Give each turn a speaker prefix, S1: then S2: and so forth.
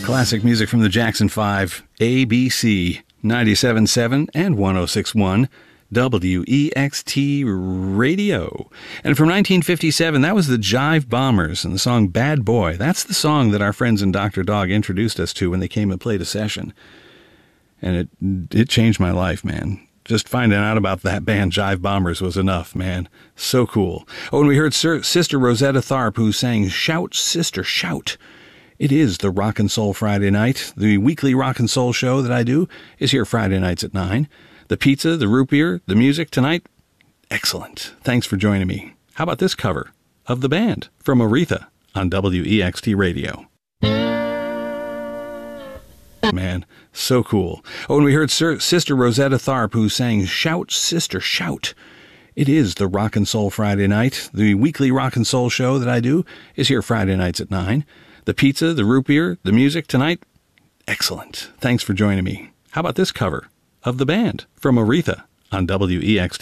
S1: Classic music from the Jackson 5, ABC, 97.7 and 106.1, WEXT Radio. And from 1957, that was the Jive Bombers and the song Bad Boy. That's the song that our friends in Dr. Dog introduced us to when they came and played a session. And it changed my life, man. Just finding out about that band Jive Bombers was enough, man. So cool. Oh, and we heard Sister Rosetta Tharpe, who sang Shout, Sister, Shout. It is the Rock and Soul Friday Night. The weekly rock and soul show that I do is here Friday nights at 9. The pizza, the root beer, the music tonight, excellent. Thanks for joining me. How about this cover of The Band from Aretha on WEXT Radio? Man, so cool. Oh, and we heard Sister Rosetta Tharpe, who sang Shout, Sister, Shout. It is the Rock and Soul Friday Night. The weekly rock and soul show that I do is here Friday nights at 9. The pizza, the root beer, the music tonight, excellent. Thanks for joining me. How about this cover of The Band from Aretha on WEXT